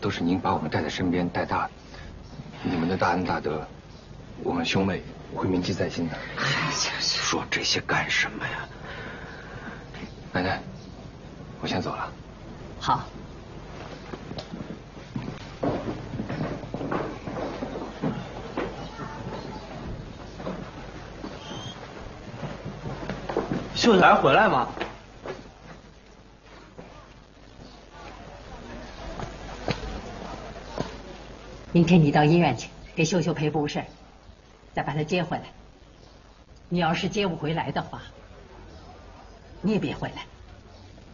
都是您把我们带在身边带大的，你们的大恩大德，我们兄妹会铭记在心的。 说这些干什么呀？ 奶奶，我先走了。 好。 秀秀还回来吗？ 明天你到医院去，给秀秀赔不是，再把她接回来。你要是接不回来的话，你也别回来。